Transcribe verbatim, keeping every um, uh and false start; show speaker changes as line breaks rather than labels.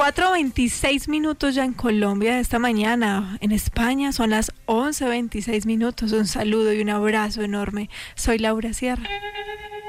cuatro veintiséis minutos ya en Colombia de esta mañana. En España son las once veintiséis minutos. Un saludo y un abrazo enorme. Soy Laura Sierra.